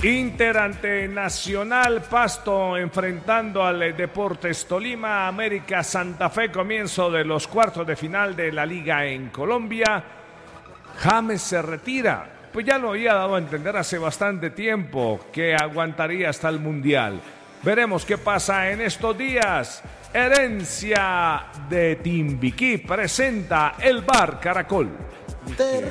Inter ante Nacional, Pasto enfrentando al Deportes Tolima, América Santa Fe, comienzo de los cuartos de final de la Liga en Colombia. James se retira, pues ya lo había dado a entender hace bastante tiempo que aguantaría hasta el Mundial. Veremos qué pasa en estos días. Herencia de Timbiquí presenta el Bar Caracol.